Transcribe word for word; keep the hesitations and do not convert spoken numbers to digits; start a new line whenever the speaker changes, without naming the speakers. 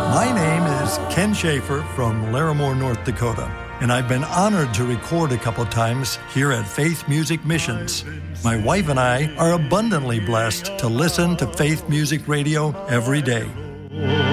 My name is Ken Schaefer from Larimore, North Dakota, and I've been honored to record a couple times here at Faith Music Missions. My wife and I are abundantly blessed to listen to Faith Music Radio every day.